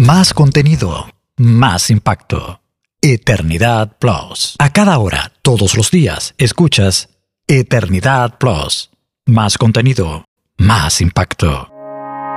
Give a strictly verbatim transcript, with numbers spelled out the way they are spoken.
Más contenido, más impacto. Eternidad Plus. A cada hora, todos los días, escuchas Eternidad Plus. Más contenido, más impacto.